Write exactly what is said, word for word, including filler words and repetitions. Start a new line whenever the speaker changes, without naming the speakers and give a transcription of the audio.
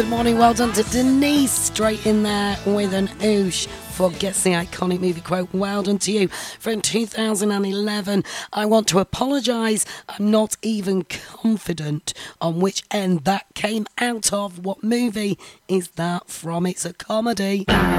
Good morning, well done to Denise, straight in there with an oosh for Guess the Iconic Movie Quote. Well done to you. From two thousand eleven, I want to apologise. I'm not even confident on which end that came out of. What movie is that from? It's a comedy.